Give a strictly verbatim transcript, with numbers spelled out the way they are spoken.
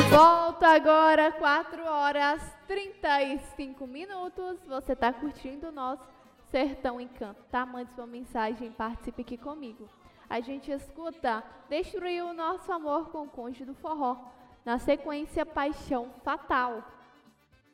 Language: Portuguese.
Volta agora, quatro horas e trinta e cinco minutos. Você está curtindo o nosso Sertão Encanto, tá? Mande sua mensagem, participe aqui comigo. A gente escuta Destruiu o Nosso Amor com o Conde do Forró. Na sequência, Paixão Fatal.